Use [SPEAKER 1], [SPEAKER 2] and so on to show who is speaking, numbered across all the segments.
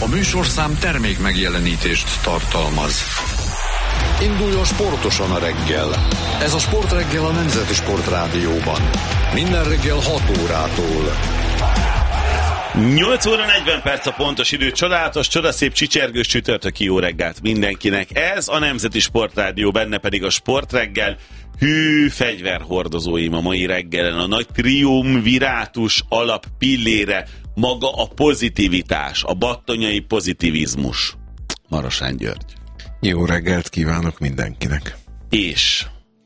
[SPEAKER 1] műsorszám termék megjelenítést tartalmaz. Induljon sportosan a reggel. Ez a Sportreggel a Nemzeti Sportrádióban. Minden reggel 6 órától.
[SPEAKER 2] 8 óra 40 perc a pontos idő. Csodálatos, csodaszép, csicsergős csütörtöki jó reggelt mindenkinek. Ez a Nemzeti Sportrádió, benne pedig a Sportreggel. Hű, fegyverhordozóim a mai reggelen. A nagy triumvirátus alap pillére maga a pozitivitás, a battonyai pozitivizmus. Marosán György.
[SPEAKER 3] Jó reggelt kívánok mindenkinek.
[SPEAKER 2] És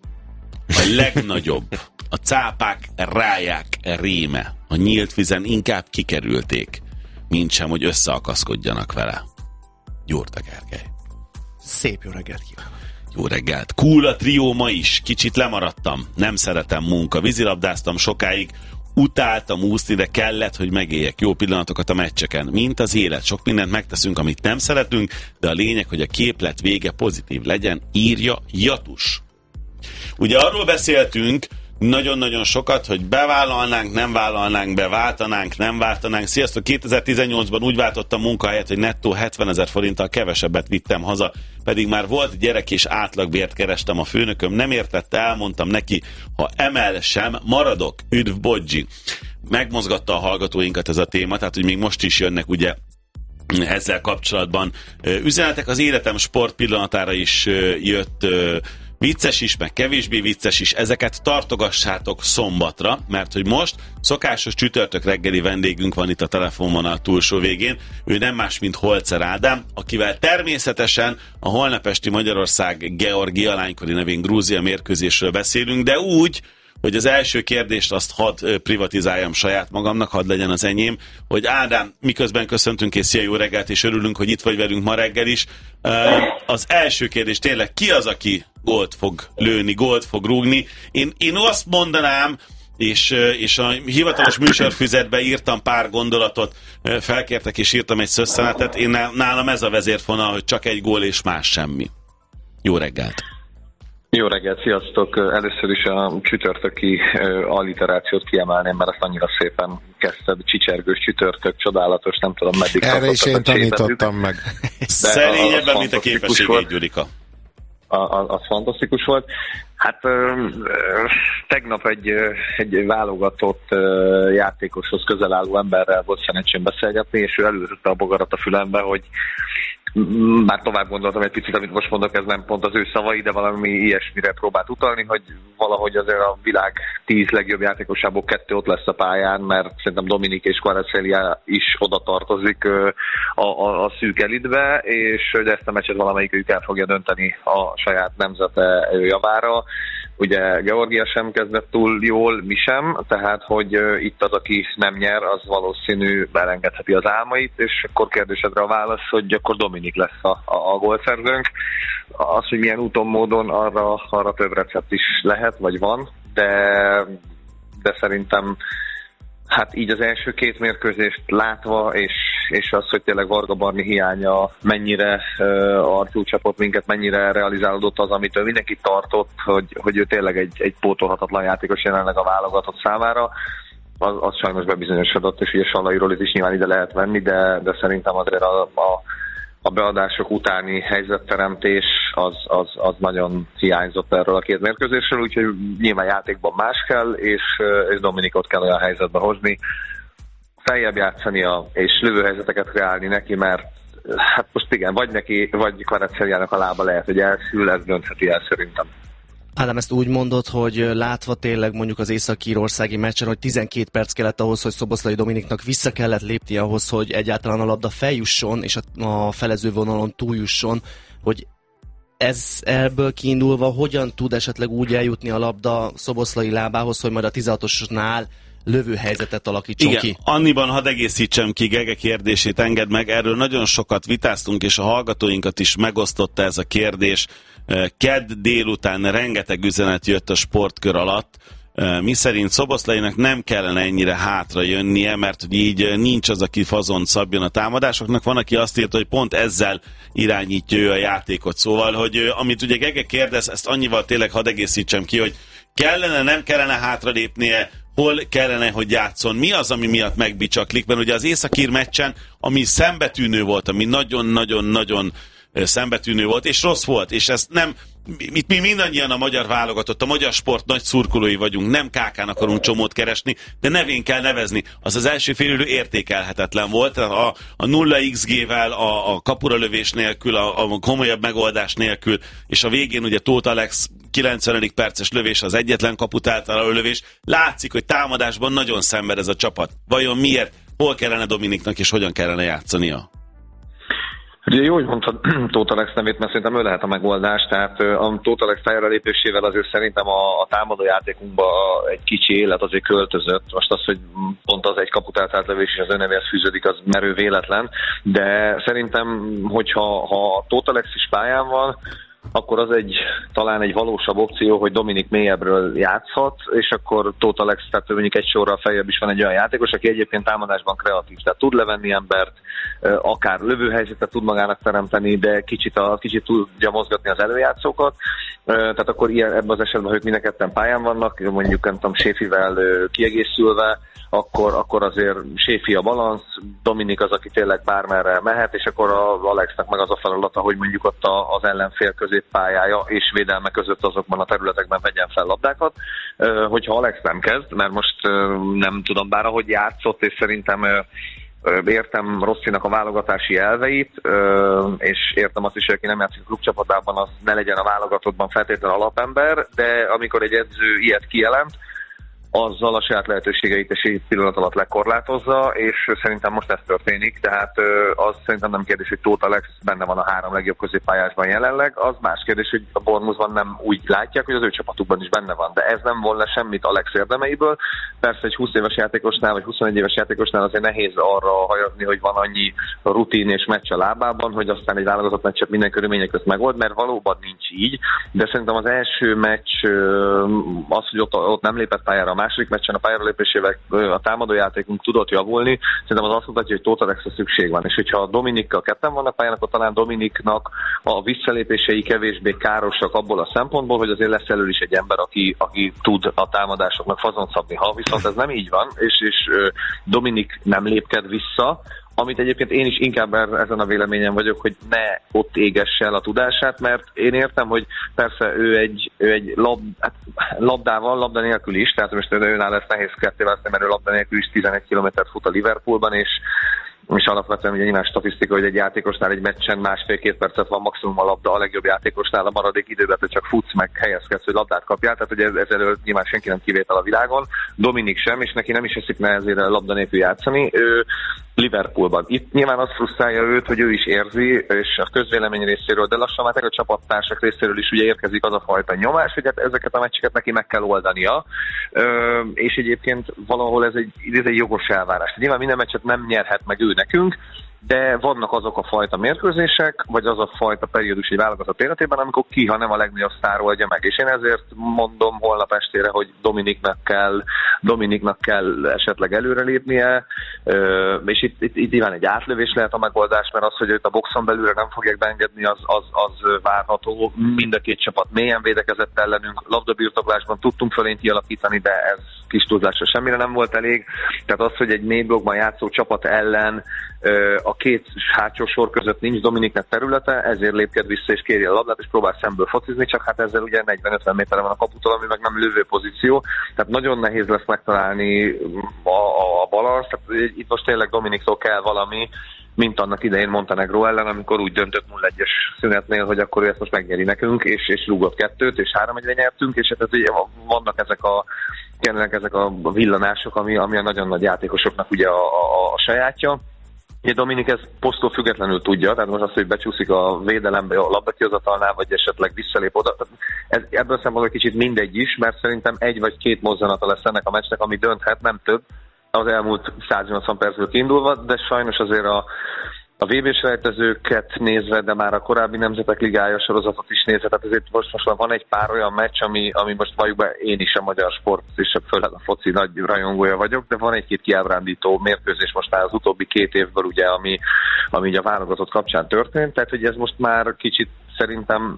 [SPEAKER 2] a legnagyobb, a cápák ráják réme. A nyílt vizen inkább kikerülték, mint sem, hogy összeakaszkodjanak vele. Gyurta Gergely.
[SPEAKER 4] Szép jó reggelt kívánok.
[SPEAKER 2] Jó reggelt. Cool a trió ma is. Kicsit lemaradtam. Nem szeretem munka. Vízilabdáztam sokáig. Utáltam úszni, de kellett, hogy megéljek jó pillanatokat a meccseken. Mint az élet. Sok mindent megteszünk, amit nem szeretünk, de a lényeg, hogy a képlet vége pozitív legyen, írja Jatus. Ugye arról beszéltünk nagyon-nagyon sokat, hogy bevállalnánk, nem vállalnánk be, váltanánk, nem váltanánk. Sziasztok, 2018-ban úgy váltottam munkahelyet, hogy nettó 70 000 forinttal kevesebbet vittem haza, pedig már volt gyerek és átlagbért kerestem, a főnököm nem értette, elmondtam neki, ha emel sem, maradok, üdv Bodzsi. Megmozgatta a hallgatóinkat ez a téma, tehát hogy még most is jönnek ugye ezzel kapcsolatban üzenetek. Az életem sport pillanatára is jött vicces is, meg kevésbé vicces is, ezeket tartogassátok szombatra, mert hogy most szokásos csütörtök reggeli vendégünk van itt a telefonvonal túlsó végén, ő nem más, mint Holzer Ádám, akivel természetesen a holnapesti Magyarország-Georgia lánykori nevén Grúzia mérkőzésről beszélünk, de úgy, hogy az első kérdést azt hadd privatizáljam saját magamnak, hadd legyen az enyém, hogy Ádám, miközben köszöntünk és szia, jó reggelt, és örülünk, hogy itt vagy velünk ma reggel is. Az első kérdés tényleg, ki az, aki gólt fog lőni, gólt fog rúgni? Én azt mondanám, és a hivatalos műsorfüzetbe írtam pár gondolatot, felkértek és írtam egy szösszenetet, nálam ez a vezérfonal, hogy csak egy gól és más semmi. Jó reggelt!
[SPEAKER 5] Jó reggelt, sziasztok! Először is a csütörtöki alliterációt kiemelném, mert azt annyira szépen kezdted, csicsergős csütörtök, csodálatos, nem tudom meddig.
[SPEAKER 3] Erre is én tanítottam meg.
[SPEAKER 2] Szerényebben, mint a képességét, Gyurika.
[SPEAKER 5] Az fantasztikus volt. Hát tegnap egy válogatott játékoshoz közel álló emberrel volt szerencsém beszélgetni, és ő előzette a bogarat a fülembe, hogy már tovább gondoltam egy picit, amit most mondok, ez nem pont az ő szavai, de valami ilyesmire próbált utalni, hogy valahogy azért a világ 10 legjobb játékosából 2 ott lesz a pályán, mert szerintem Dominik és Kvaratskhelia is oda tartozik a szűk elitbe, és hogy ezt a meccset valamelyikük el fogja dönteni a saját nemzete javára. Ugye Georgia sem kezdett túl jól, mi sem, tehát hogy itt az, aki nem nyer, az valószínű belengedheti az álmait, és akkor kérdésedre a válasz, hogy akkor Dominik lesz a gólszerzőnk. Az, hogy milyen úton, módon, arra több recept is lehet, vagy van, de szerintem hát így az első 2 mérkőzést látva, és az, hogy tényleg Varga Barni hiánya mennyire arcul csapott minket, mennyire realizálódott az, amitől mindenki tartott, hogy ő tényleg egy pótolhatatlan játékos jelenleg a válogatott számára, az sajnos bebizonyosodott, és ugye Salairól is nyilván ide lehet venni, de szerintem azért a beadások utáni helyzetteremtés az nagyon hiányzott erről a 2 mérkőzésről, úgyhogy nyilván játékban más kell, és Dominikot kell olyan helyzetbe hozni, feljebb játszania, és lövőhelyzeteket kreálni neki, mert hát most igen, vagy neki, vagy Kvaratskhéliának a lába lehet, hogy elszül, ez döntheti el szerintem.
[SPEAKER 4] Ádám, ezt úgy mondod, hogy látva tényleg mondjuk az észak-írországi meccsen, hogy 12 perc kellett ahhoz, hogy Szoboszlai Dominiknak vissza kellett lépni ahhoz, hogy egyáltalán a labda feljusson, és a felező vonalon túljusson, hogy ez ebből kiindulva hogyan tud esetleg úgy eljutni a labda Szoboszlai lábához, hogy majd a 16-osnál lövőhelyzetet alakítson ki.
[SPEAKER 2] Annyiban hadd egészítsem ki Gege kérdését, engedd meg, erről nagyon sokat vitáztunk, és a hallgatóinkat is megosztotta ez a kérdés. Kedd délután rengeteg üzenet jött a sportkör alatt, miszerint Szoboszlainak nem kellene ennyire hátra jönnie, mert hogy így nincs az, aki fazont szabjon a támadásoknak. Van, aki azt írta, hogy pont ezzel irányítja ő a játékot. Szóval, hogy amit ugye Gege kérdez, ezt annyival tényleg hadd egészítsem ki, hogy kellene, nem kellene hátralépnie, hol kellene, hogy játszon, mi az, ami miatt megbicsaklik, mert ugye az északír meccsen, ami szembetűnő volt, ami nagyon-nagyon-nagyon szembetűnő volt, és rossz volt, és ezt nem, mi mindannyian a magyar válogatott, a magyar sport nagy szurkolói vagyunk, nem KK-n akarunk csomót keresni, de nevén kell nevezni. Az első félidő értékelhetetlen volt, a 0 XG-vel, a kapuralövés nélkül, a komolyabb megoldás nélkül, és a végén ugye Tóth Alex 90. perces lövés, az egyetlen kaput által lövés. Látszik, hogy támadásban nagyon szenved ez a csapat. Vajon miért? Hol kellene Dominiknak, és hogyan kellene játszania?
[SPEAKER 5] Ugye jó, hogy mondtad Tóth Alex nevét, mert szerintem ő lehet a megoldás, tehát a Tóth Alex pályára lépésével azért szerintem a támadó játékunkba egy kicsi élet azért költözött. Most az, hogy pont az egy kaput átlövés és az ő nevéhez fűződik, az merő véletlen, de szerintem, hogyha Tóth Alex is pályán van, akkor az talán egy valósabb opció, hogy Dominik mélyebbről játszhat, és akkor Tóth Alex, tehát mondjuk egy sorral feljebb is van egy olyan játékos, aki egyébként támadásban kreatív, tehát tud levenni embert, akár lövőhelyzetet tud magának teremteni, de kicsit tudja mozgatni az előjátszókat, tehát akkor ebben az esetben, hogy mind a ketten pályán vannak, mondjuk nem tudom, Séfivel kiegészülve, akkor azért Séfi a balansz, Dominik az, aki tényleg bármerre mehet, és akkor a Alexnek meg az a feladata, hogy mondjuk ott az ellenfél középpályája és védelme között azokban a területekben vegyen fel labdákat. Hogyha Alex nem kezd, mert most nem tudom, bár ahogy játszott, és szerintem értem Rosszinak a válogatási elveit, és értem azt is, hogy aki nem játszik a klubcsapatában, az ne legyen a válogatottban feltétlenül alapember, de amikor egy edző ilyet kijelent, azzal a saját lehetőségeit és egy pillanat alatt lekorlátozza, és szerintem most ez történik, tehát az szerintem nem kérdés, hogy Tóth Alex benne van a 3 legjobb középpályásban jelenleg, az más kérdés, hogy a Bournemouthban nem úgy látják, hogy az ő csapatukban is benne van, de ez nem volna semmit Alex érdemeiből. Persze egy 20 éves játékosnál, vagy 21 éves játékosnál azért nehéz arra hajazni, hogy van annyi rutin és meccs a lábában, hogy aztán egy válogatott meccset minden körülmények között megold, mert valóban nincs így, de szerintem az első meccs, az, hogy ott nem lépett pályára, a második meccsen a pályára lépésével a támadójátékunk tudott javulni, szerintem az azt mutatja, hogy Tóth Alexre szükség van, és hogyha Dominikkal ketten vannak pályán, akkor talán Dominiknak a visszalépései kevésbé károsak abból a szempontból, hogy azért lesz elől is egy ember, aki tud a támadásoknak fazont szabni. Ha viszont ez nem így van, és Dominik nem lépked vissza, amit egyébként én is inkább ezen a véleményen vagyok, hogy ne ott égesse el a tudását, mert én értem, hogy persze ő egy labda nélkül is, tehát most őnál lesz nehéz ketté választani, mert ő labda nélkül is 11 kilométert fut a Liverpoolban, és alapvetően ugye nyilván statisztika, hogy egy játékosnál egy meccsen 1,5-2 percet van maximum a labda, a legjobb játékosnál a maradék időben, hogy csak futsz, meg helyezkedsz, hogy labdát kapjál, tehát ugye ezzel nyilván senki nem kivétel a világon, Dominik sem, és neki nem is eszik nehezére labda nélkül játszani, ő Liverpoolban. Itt nyilván az frusztrálja őt, hogy ő is érzi, és a közvélemény részéről, de lassan már a csapattársak részéről is ugye érkezik az a fajta nyomás, hogy hát ezeket a meccseket neki meg kell oldania, és egyébként valahol ez egy jogos elvárás. Nyilván minden meccset nem nyerhet meg ő nekünk, de vannak azok a fajta mérkőzések, vagy az a fajta periódus egy válogatott életében, amikor ki, ha nem a legnagyobb sztár oldja meg. És én ezért mondom holnap estére, hogy Dominiknak kell esetleg előrelépnie, és itt nyilván egy átlövés lehet a megoldás, mert az, hogy őt a boxon belülre nem fogják beengedni, az várható. Mind a két csapat mélyen védekezett ellenünk, labdabirtoklásban tudtunk fölényt kialakítani, de ez kis túlzásra semmire nem volt elég. Tehát az, hogy egy mély blokkban játszó csapat ellen a két hátsó sor között nincs Dominiknek területe, ezért lépked vissza és kéri a labdát, és próbál szemből focizni, csak hát ezzel ugye 40-50 méterre van a kaputól, ami meg nem lövő pozíció, tehát nagyon nehéz lesz megtalálni a balansz, tehát itt most tényleg Dominiktól kell valami, mint annak idején Montenegro ellen, amikor úgy döntött 0-1-es szünetnél, hogy akkor ő ezt most megnyeri nekünk, és rúgott 2-t, és 3-1-re nyertünk, és hát ugye vannak ezek a villanások, ami a nagyon nagy játékosoknak ugye a sajátja. Ugye Dominik ez posztól függetlenül tudja, tehát most azt, hogy becsúszik a védelembe a labdakihozatalnál, vagy esetleg visszalép oda. Ebből szempontból kicsit mindegy is, mert szerintem 1 vagy 2 mozzanata lesz ennek a meccsnek, ami dönthet, nem több, az elmúlt 180 percből kiindulva, de sajnos azért a VB-s rejtezőket nézve, de már a korábbi Nemzetek Ligája sorozatot is nézve, tehát azért most van egy pár olyan meccs, ami most valljuk be, én is a magyar sport, és főleg a foci nagy rajongója vagyok, de van egy-két kiábrándító mérkőzés most már az utóbbi 2 évből, ugye, ami a válogatott kapcsán történt, tehát hogy ez most már kicsit szerintem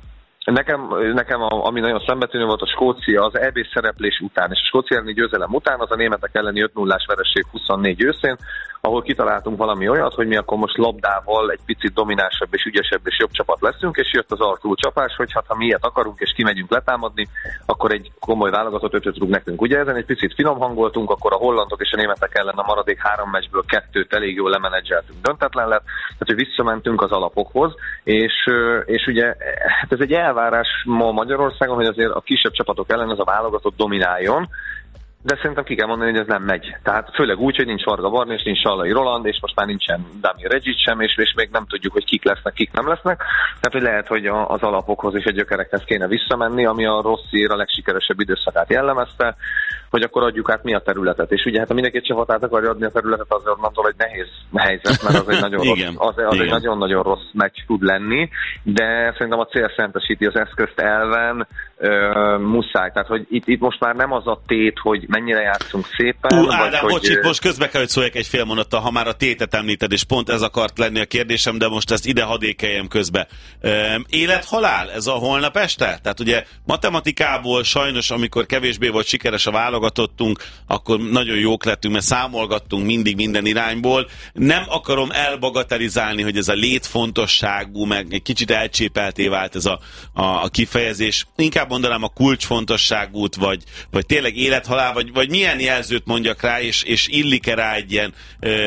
[SPEAKER 5] Nekem ami nagyon szembetűnő volt a Skócia az EB szereplés után, és a Skócia elleni győzelem után az a németek elleni 5-0-ás vereség 24 őszén, ahol kitaláltunk valami olyat, hogy mi akkor most labdával egy picit dominánsabb és ügyesebb és jobb csapat leszünk, és jött az arcú csapás, hogy hát ha mi ilyet akarunk és kimegyünk letámadni, akkor egy komoly válogatott 5-öt rúg nekünk. Ugye ezen egy picit finom hangoltunk, akkor a hollandok és a németek ellen a maradék 3 meccsből 2-t elég jól lemenedzseltünk, döntetlen lett, tehát hogy visszamentünk az alapokhoz, és ugye hát ez egy elvárás ma Magyarországon, hogy azért a kisebb csapatok ellen ez a válogatott domináljon, de szerintem ki kell mondani, hogy ez nem megy. Tehát főleg úgy, hogy nincs Varga Barna, és nincs Sallai Roland, és most már nincsen Damir Regic sem, és még nem tudjuk, hogy kik lesznek, kik nem lesznek. Tehát, hogy lehet, hogy az alapokhoz és a gyökerekhez kéne visszamenni, ami a Rossiér a legsikeresebb időszakát jellemezte, hogy akkor adjuk át mi a területet. És ugye hát ha mindenki egy csapatát akarja adni a területet, azért onnantól egy nehéz helyzet, mert az egy nagyon rossz, az egy nagyon-nagyon rossz meccs tud lenni, de szerintem a cél szentesíti az eszközt elven, muszáj. Tehát, hogy itt most már nem az a tét, hogy mennyire játszunk szépen.
[SPEAKER 2] Ádám, bocs, itt most közbe kell, hogy szóljak egy fél mondattal, ha már a tétet említed, és pont ez akart lenni a kérdésem, de most ezt ide hadékeljem közbe. Élet-halál ez a holnap este? Tehát ugye matematikából sajnos, amikor kevésbé volt sikeres a válogatottunk, akkor nagyon jók lettünk, mert számolgattunk mindig minden irányból. Nem akarom elbagatelizálni, hogy ez a létfontosságú, meg egy kicsit elcsépelté vált ez a kifejezés. Inkább mondanám a kulcsfontosságút, vagy tényleg élet-halál, vagy milyen jelzőt mondjak rá, és illik-e rá egy ilyen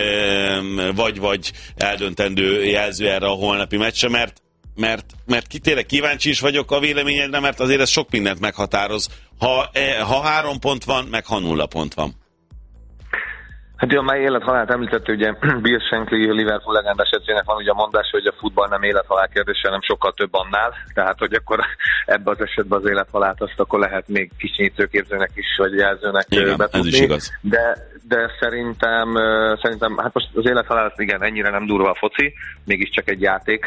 [SPEAKER 2] vagy eldöntendő jelző erre a holnapi meccsre, mert tényleg kíváncsi is vagyok a véleményedre, mert azért ez sok mindent meghatároz, ha 3 pont van, meg ha 0 pont van.
[SPEAKER 5] Hát ugye, amely élet-halált említette, ugye Bill Shankly, Liverpool legendás edzőjének van ugye a mondás, hogy a futball nem élet-halál kérdése, hanem sokkal több annál. Tehát, hogy akkor ebben az esetben az élet-halált azt akkor lehet még kicsinyítőképzőnek is, vagy jelzőnek betudni.
[SPEAKER 2] Ez is igaz.
[SPEAKER 5] De szerintem hát most az élet-halál, igen, ennyire nem durva a foci, mégiscsak egy játék,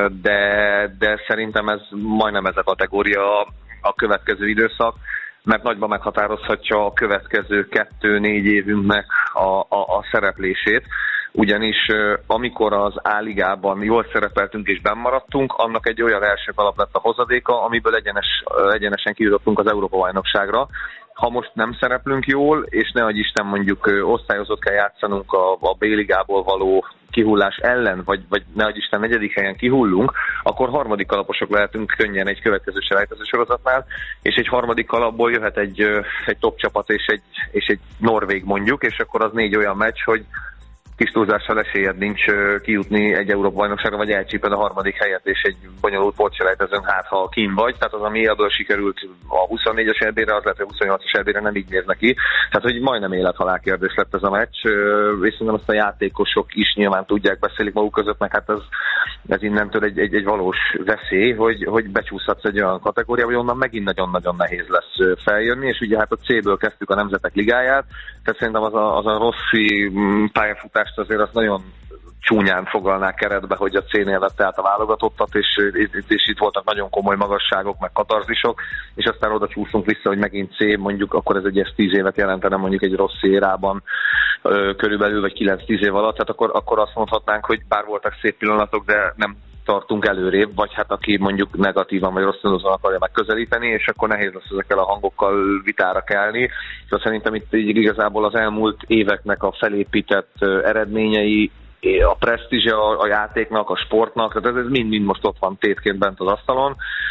[SPEAKER 5] de szerintem ez majdnem ez a kategória a következő időszak, mert nagyban meghatározhatja a következő 2-4 évünknek a szereplését, ugyanis amikor az A-ligában jól szerepeltünk és bennmaradtunk, annak egy olyan első alap lett a hozadéka, amiből egyenesen kijutottunk az Európa-bajnokságra. Ha most nem szereplünk jól, és nehogy Isten mondjuk osztályozott kell játszanunk a B-ligából való kihullás ellen, vagy nehogy Isten 4. helyen kihullunk, akkor harmadik alaposok lehetünk könnyen egy következő selejtező sorozatnál, és egy harmadik alapból jöhet egy top csapat és egy norvég mondjuk, és akkor az 4 olyan meccs, hogy kis túlzással esélyed nincs kijutni egy Európa-bajnokságra, vagy elcsíped a harmadik helyet, és egy bonyolult pótselejtezőn, hát ha kín vagy. Tehát az, ami ebből sikerült a 24-es EB-re, az lehet, hogy a 28-as EB-re nem így néz neki. Tehát, hogy majdnem élet-halál kérdés lett ez a meccs, és szerintem azt a játékosok is nyilván tudják, beszélik maguk között, meg hát ez innentől egy valós veszély, hogy becsúszhatsz egy olyan kategóriába, hogy onnan megint nagyon-nagyon nehéz lesz feljönni, és ugye hát a C-ből kezdtük a Nemzetek Ligáját, tehát szerintem az a Rossi pályafutást azért az nagyon csúnyán fogalnák keretbe, hogy a C-nél vette át a válogatottat, és itt voltak nagyon komoly magasságok, meg katarzisok, és aztán oda csúszunk vissza, hogy megint C, mondjuk akkor ez egy 10 évet jelentene mondjuk egy rossz érában körülbelül, vagy 9-10 év alatt, tehát akkor azt mondhatnánk, hogy bár voltak szép pillanatok, de nem tartunk előrébb, vagy hát aki mondjuk negatívan vagy rosszul akarja megközelíteni, és akkor nehéz lesz ezekkel a hangokkal vitára kelni. Szóval szerintem itt igazából az elmúlt éveknek a felépített eredményei, a presztízse a játéknak, a sportnak, tehát ez mind most ott van tétként bent az asztalon,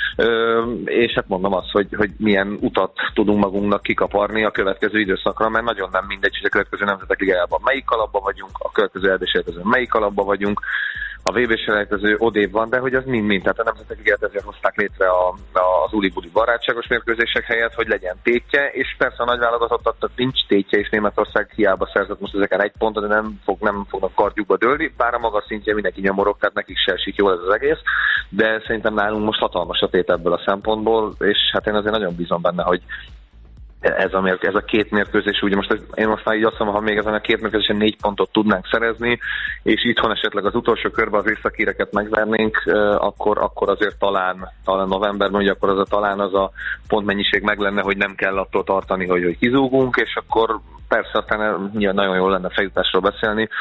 [SPEAKER 5] és hát mondom azt, hogy milyen utat tudunk magunknak kikaparni a következő időszakra, mert nagyon nem mindegy, hogy a következő Nemzetek Ligájában melyik alapban vagyunk, a következő EB-selejtezőn melyik alapban vagyunk, a VB-selejtező odébb van, de hogy az mind-mind, tehát a Nemzetek Ligát ezért hozták létre az uli-buli barátságos mérkőzések helyett, hogy legyen tétje, és persze a nagy válogatottak nincs tétje, és Németország hiába szerzett most ezeken 1 pontot, de nem fognak kardjukba dőlni, bár a magas szintje mindenki nyomorog, tehát nekik se esik jól ez az egész, de szerintem nálunk most hatalmas a tét ebből a szempontból, és hát én azért nagyon bízom benne, hogy ez a 2 mérkőzés, ugye én most már így azt mondom, ha még ezen a 2 mérkőzésen 4 pontot tudnánk szerezni, és itthon esetleg az utolsó körben az északíreket megvernénk, akkor azért talán novemberben, ugye akkor talán az a pontmennyiség meg lenne, hogy nem kell attól tartani, hogy kizúgunk, és akkor persze aztán nagyon jól lenne feljutásról beszélni,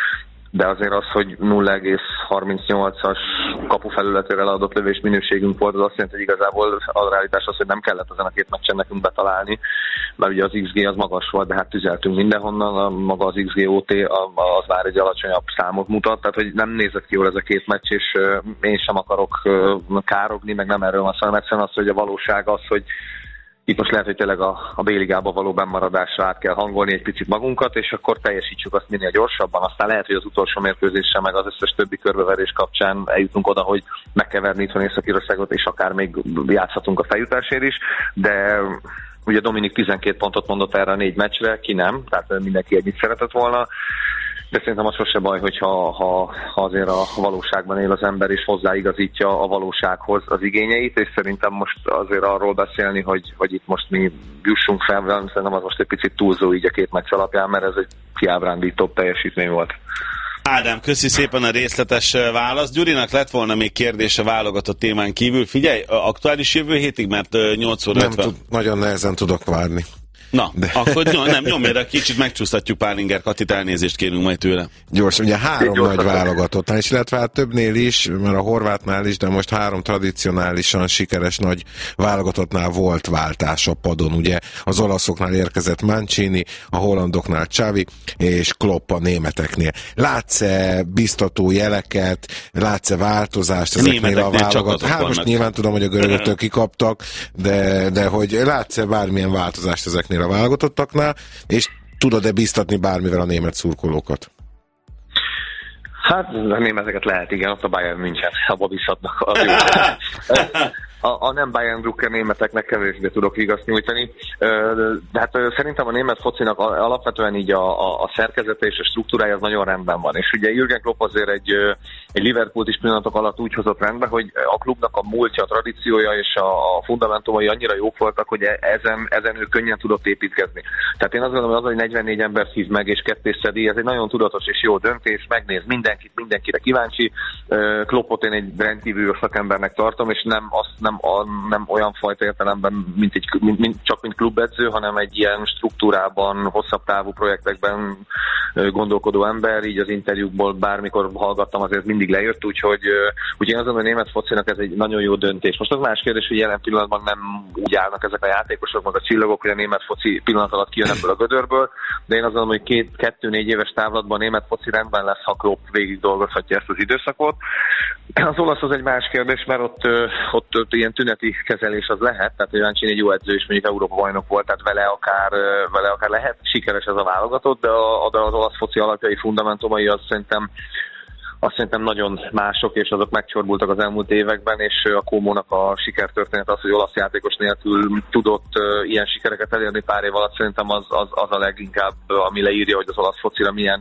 [SPEAKER 5] de azért az, hogy 0,38-as kapufelületére leadott lövés minőségünk volt, az azt jelenti, hogy igazából az realitás az, hogy nem kellett ezen a két meccsen nekünk betalálni, mert ugye az XG az magas volt, de hát tüzeltünk mindenhonnan, maga az XG-OT az már egy alacsonyabb számot mutat, tehát hogy nem nézett ki jól ez a két meccs, és én sem akarok károgni, meg nem erről van szó, hanem egyszerűen az, hogy a valóság az, hogy itt most lehet, hogy tényleg a B-ligába való bennmaradásra át kell hangolni egy picit magunkat, és akkor teljesítsük azt minél gyorsabban. Aztán lehet, hogy az utolsó mérkőzéssel meg az összes többi körbeverés kapcsán eljutunk oda, hogy meg kell verni itthon Észak-Írországot, és akár még játszhatunk a feljutásért is, de ugye Dominik 12 pontot mondott erre a 4 meccsre, ki nem, tehát mindenki együtt szeretett volna. De szerintem az sose baj, hogyha azért a valóságban él az ember, és hozzáigazítja a valósághoz az igényeit, és szerintem most azért arról beszélni, hogy itt most mi jussunk fel, szerintem az most egy picit túlzó így a két meccs alapján, mert ez egy kiábrándítóbb teljesítmény volt.
[SPEAKER 2] Ádám, köszi szépen a részletes választ. Gyurinak lett volna még kérdése válogatott témán kívül. Figyelj, aktuális jövő hétig, mert 8 óra 50.
[SPEAKER 3] Nagyon nehezen tudok várni.
[SPEAKER 2] Na, akkor nem nyomjél, kicsit megcsúsztatjuk Pálinger Katit, elnézést kérünk majd tőle.
[SPEAKER 3] Gyors, ugye 3 nagy válogatottnál is, illetve hát többnél is, mert a horvátnál is, de most 3 tradicionálisan sikeres nagy válogatottnál volt váltás a padon. Ugye az olaszoknál érkezett Mancini, a hollandoknál Xavi, és Klopp a németeknél. Látsz-e biztató jeleket, látsz-e változást ezeknél a válogatottnál? Hát most nyilván tudom, hogy a görögöktől kikaptak, de hogy látsz-e bármilyen változást ezeknél a válogatottaknál, és tudod-e biztatni bármivel a német szurkolókat?
[SPEAKER 5] Hát a németeket lehet, igen, ott a Bayern München, abba biztatnak a nem Bayern Drucker németeknek kevésbé tudok vigaszt nyújtani. De hát szerintem a német focinak alapvetően így a szerkezete és a struktúrája az nagyon rendben van. És ugye Jürgen Klopp azért egy Liverpoolt is pillanatok alatt úgy hozott rendbe, hogy a klubnak a múltja, a tradíciója és a fundamentumai annyira jók voltak, hogy ezen ő könnyen tudott építkezni. Tehát én azt gondolom, hogy az, hogy 44 ember hív meg és kettészedi, ez egy nagyon tudatos és jó döntés, megnéz mindenkire kíváncsi. Kloppot én egy rendkívül szakembernek tartom, és nem olyan fajta értelemben, mint klubedző, hanem egy ilyen struktúrában, hosszabb távú projektekben gondolkodó ember, így az interjúkból bármikor hallgattam, azért mindig lejött, úgyhogy én azt mondom, hogy a német focinak ez egy nagyon jó döntés. Most az más kérdés, hogy jelen pillanatban nem úgy állnak ezek a játékosok, meg a csillagok, hogy a német foci pillanat alatt kijön ebből a gödörből, de én azt mondom, hogy 2-4 éves távlatban a német foci rendben lesz, ha Klopp végig dolgozhatja ezt az időszakot. Az olasz az egy más kérdés, mert ott ilyen tüneti kezelés az lehet, tehát Mancini egy jó edző is mondjuk Európa bajnok volt, tehát vele akár lehet sikeres ez a válogatott, de az olasz foci alapjai, fundamentumai azt szerintem nagyon mások, és azok megcsorbultak az elmúlt években, és a Komónak a sikertörténet az, hogy olasz játékos nélkül tudott ilyen sikereket elérni pár év alatt, szerintem az a leginkább, ami leírja, hogy az olasz focira milyen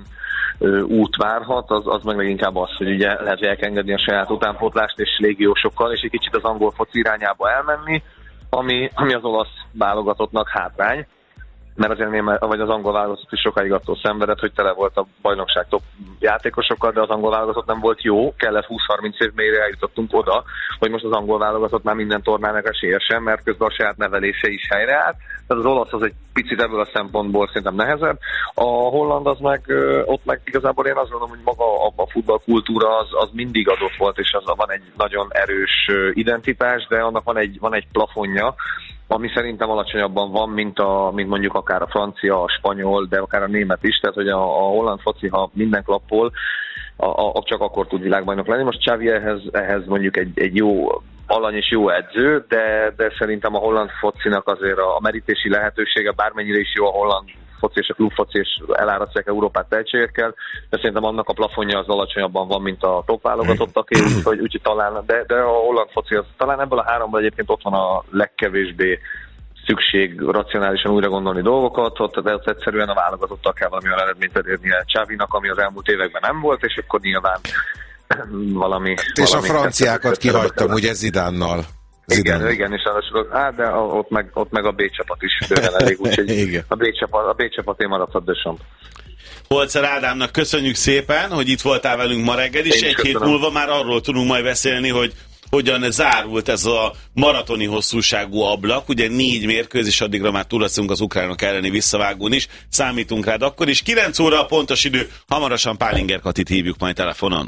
[SPEAKER 5] út várhat, az meg inkább az, hogy ugye lehet, hogy el kell engedni a saját utánpótlást és légiósokkal, és egy kicsit az angol foci irányába elmenni, ami az olasz válogatottnak hátrány, mert azért vagy az angol válogatott is sokáig attól szenvedett, hogy tele volt a bajnokság top játékosokkal, de az angol válogatott nem volt jó, kellett 20-30 év mélyre eljutottunk oda, hogy most az angol válogatott már minden tornának esélyesen, mert közben a saját nevelése is helyreállt. Tehát az olasz az egy picit ebből a szempontból szerintem nehezebb. A holland az meg, ott meg igazából én azt gondolom, hogy maga a futballkultúra az mindig adott volt, és az van egy nagyon erős identitás, de annak van egy plafonja, ami szerintem alacsonyabban van, mint mondjuk akár a francia, a spanyol, de akár a német is, tehát hogy a holland foci, ha minden klappol, csak akkor tud világbajnok lenni. Most Xavi ehhez mondjuk egy jó alany és jó edző, de szerintem a holland focinak azért a merítési lehetősége, bármennyire is jó a holland foci és a klubfoci, és eláradják Európát tehetségekkel, de szerintem annak a plafonja az alacsonyabban van, mint a top válogatottaké, úgyhogy talán, de a holland foci az talán ebből a háromból egyébként ott van a legkevésbé szükség racionálisan újra gondolni dolgokat, de ott egyszerűen a válogatottal kell valamilyen eredményt elérnie Xavinak, ami az elmúlt években nem volt, és akkor nyilván valami...
[SPEAKER 3] És a franciákat kihagytam, ugye Zidánnal.
[SPEAKER 5] Igen, és de ott meg a B csapat is bőven elég, úgyhogy a B csapaté maradhat Deschamps.
[SPEAKER 2] Holzer Ádámnak köszönjük szépen, hogy itt voltál velünk ma reggel, és egy hét múlva már arról tudunk majd beszélni, hogy hogyan zárult ez a maratoni hosszúságú ablak. Ugye 4 mérkőzés, addigra már túl leszünk az ukránok elleni visszavágón is. Számítunk rád akkor is. 9 óra a pontos idő, hamarosan Pálinger Katit hívjuk majd telefonon.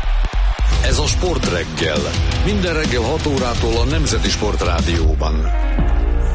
[SPEAKER 1] Ez a Sportreggel. Minden reggel 6 órától a Nemzeti Sportrádióban.